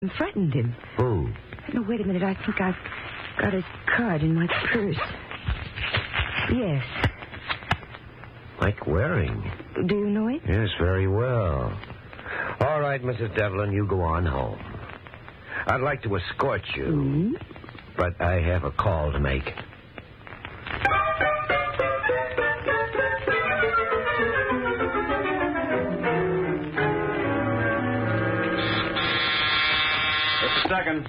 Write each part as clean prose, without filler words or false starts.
and threatened him. Who? No, wait a minute. I think I've got his card in my purse. Yes. Mike Waring. Do you know him? Yes, very well. All right, Mrs. Devlin, you go on home. I'd like to escort you, Mm-hmm. but I have a call to make. Just a second.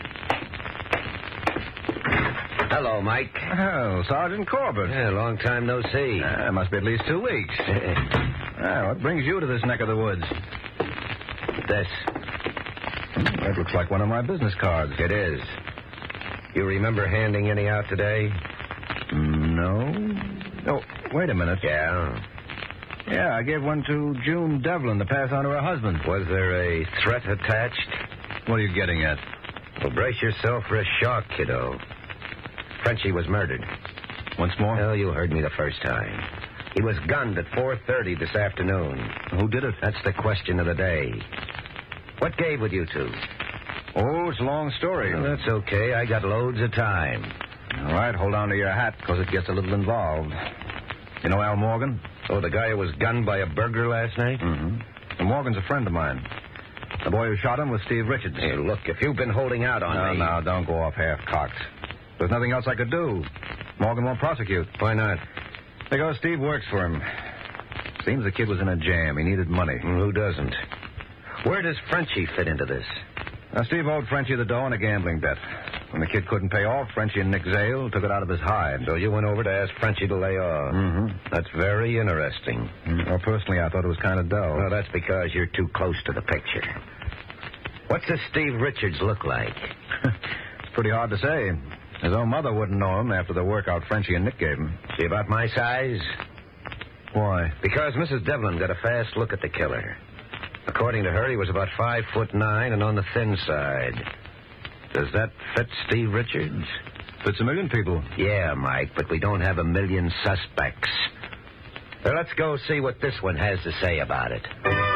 Hello, Mike. Oh, Sergeant Corbett. Yeah, long time no see. Must be at least 2 weeks. What brings you to this neck of the woods? This. That looks like one of my business cards. It is. You remember handing any out today? No. Oh, wait a minute. Yeah. Yeah, I gave one to June Devlin to pass on to her husband. Was there a threat attached? What are you getting at? Well, brace yourself for a shock, kiddo. Frenchie was murdered. Once more? Well, you heard me the first time. He was gunned at 4:30 this afternoon. Who did it? That's the question of the day. What gave with you two? Oh, it's a long story. Well, that's okay. I got loads of time. All right, hold on to your hat, because it gets a little involved. You know Al Morgan? Oh, the guy who was gunned by a burglar last night? Mm-hmm. And Morgan's a friend of mine. The boy who shot him was Steve Richards. Hey, look, if you've been holding out on me... No, don't go off half-cocked. There's nothing else I could do. Morgan won't prosecute. Why not? Because Steve works for him. Seems the kid was in a jam. He needed money. Who doesn't? Where does Frenchie fit into this? Now, Steve owed Frenchie the dough on a gambling bet. When the kid couldn't pay off, Frenchie and Nick Zale took it out of his hide. So you went over to ask Frenchie to lay off. Mm-hmm. That's very interesting. Well, personally, I thought it was kind of dull. Well, that's because you're too close to the picture. What's this Steve Richards look like? It's pretty hard to say. His own mother wouldn't know him after the workout Frenchie and Nick gave him. See about my size? Why? Because Mrs. Devlin got a fast look at the killer. According to her, he was about 5'9" and on the thin side. Does that fit Steve Richards? Fits a million people. Yeah, Mike, but we don't have a million suspects. Well, let's go see what this one has to say about it.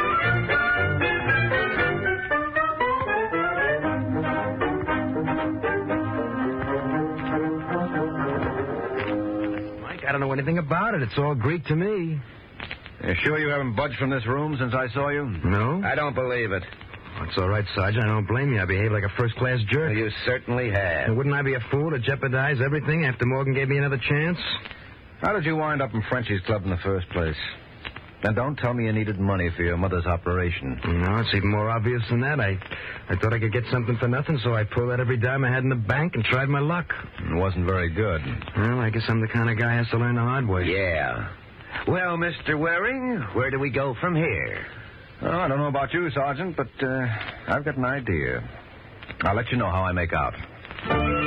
Mike, I don't know anything about it. It's all Greek to me. You sure you haven't budged from this room since I saw you? No? I don't believe it. It's all right, Sergeant. I don't blame you. I behaved like a first-class jerk. You certainly have. And wouldn't I be a fool to jeopardize everything after Morgan gave me another chance? How did you wind up in Frenchie's club in the first place? And don't tell me you needed money for your mother's operation. No, it's even more obvious than that. I thought I could get something for nothing, so I pulled out every dime I had in the bank and tried my luck. It wasn't very good. Well, I guess I'm the kind of guy who has to learn the hard way. Yeah. Well, Mr. Waring, where do we go from here? Oh, I don't know about you, Sergeant, but I've got an idea. I'll let you know how I make out.